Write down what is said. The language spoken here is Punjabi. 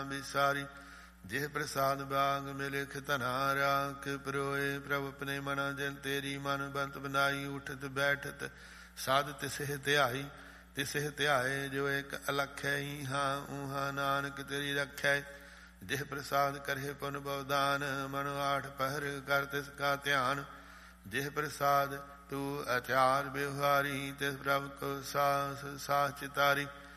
ਵਿਸਾਰੀ। ਜਿਹ ਪ੍ਰਸਾਦ ਬਾਗ ਮਿਲਿਖ ਧਨਾ ਰਾਖ ਪਰੋਏ। ਪ੍ਰਭ ਆਪਣੇ ਮਨਾ ਜਿਨ ਤੇਰੀ ਮਨ ਬੰਤ ਬਨਾਈ। ਉਠਤ ਬੈਠਤ ਸਾਧ ਤਿਸਹਿ ਧਿਆਈ। ਤਿਸਹਿ ਧਿਆਏ ਜੋ ਇੱਕ ਅਲਖੈ। ਈਹਾਂ ਊਹਾਂ ਨਾਨਕ ਤੇਰੀ ਰਖੈ। ਜਿਹ ਪ੍ਰਸਾਦ ਕਰੇ ਪੁਨ ਬਵਦਾਨ। ਮਨ ਆਠ ਪਹਿਰ ਕਰ ਤਿਸ ਕਾ ਧਿਆਨ। ਜਿਹ ਪ੍ਰਸਾਦ ਤੂੰ ਅਚਾਰ ਬਿਵਹਾਰੀ। ਤਿਸ ਪ੍ਰਭ ਕੋ ਸਾਸ ਸਾਚ ਚਿਤਾਰੀ।